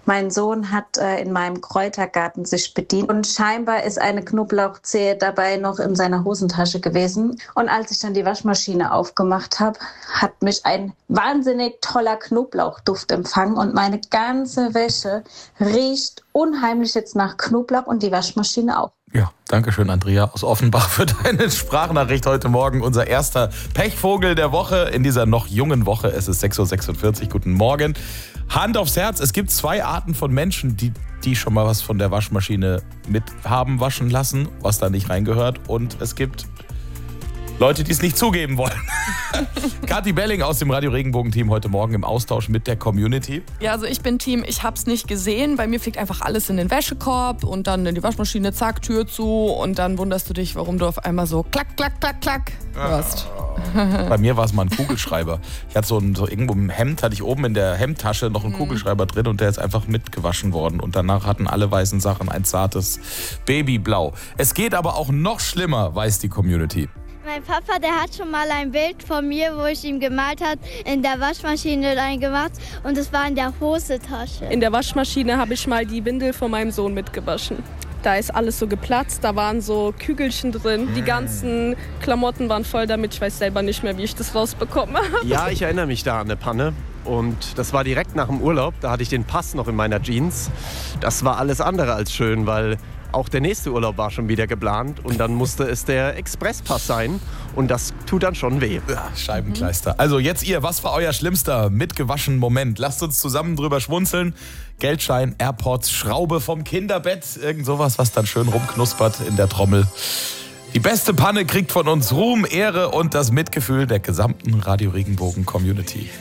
Mein Sohn hat in meinem Kräutergarten sich bedient und scheinbar ist eine Knoblauchzehe dabei noch in seiner Hosentasche gewesen. Und als ich dann die Waschmaschine aufgemacht habe, hat mich ein wahnsinnig toller Knoblauchduft empfangen und meine ganze Wäsche riecht unheimlich jetzt nach Knoblauch und die Waschmaschine auch. Ja, danke schön, Andrea aus Offenbach, für deine Sprachnachricht heute Morgen. Unser erster Pechvogel der Woche in dieser noch jungen Woche. Es ist 6.46 Uhr. Guten Morgen. Hand aufs Herz, es gibt 2 Arten von Menschen, die schon mal was von der Waschmaschine mit haben waschen lassen, was da nicht reingehört. Und es gibt Leute, die es nicht zugeben wollen. Kathi Belling aus dem Radio Regenbogen-Team heute Morgen im Austausch mit der Community. Ja, also ich bin Team, ich hab's nicht gesehen. Bei mir fliegt einfach alles in den Wäschekorb und dann in die Waschmaschine, zack, Tür zu. Und dann wunderst du dich, warum du auf einmal so klack, klack, klack, klack hörst. Bei mir war es mal ein Kugelschreiber. Ich hatte so irgendwo im Hemd, hatte ich oben in der Hemdtasche noch einen Kugelschreiber drin und der ist einfach mitgewaschen worden. Und danach hatten alle weißen Sachen ein zartes Babyblau. Es geht aber auch noch schlimmer, weiß die Community. Mein Papa, der hat schon mal ein Bild von mir, wo ich ihm gemalt habe, in der Waschmaschine reingemacht und es war in der Hosentasche. In der Waschmaschine habe ich mal die Windel von meinem Sohn mitgewaschen. Da ist alles so geplatzt, da waren so Kügelchen drin, die ganzen Klamotten waren voll damit, ich weiß selber nicht mehr, wie ich das rausbekommen habe. Ja, ich erinnere mich da an eine Panne und das war direkt nach dem Urlaub, da hatte ich den Pass noch in meiner Jeans. Das war alles andere als schön, weil auch der nächste Urlaub war schon wieder geplant und dann musste es der Expresspass sein und das tut dann schon weh. Ja, Scheibenkleister. Also jetzt ihr, was war euer schlimmster mitgewaschen Moment? Lasst uns zusammen drüber schmunzeln. Geldschein, AirPods, Schraube vom Kinderbett, irgend sowas, was dann schön rumknuspert in der Trommel. Die beste Panne kriegt von uns Ruhm, Ehre und das Mitgefühl der gesamten Radio Regenbogen Community.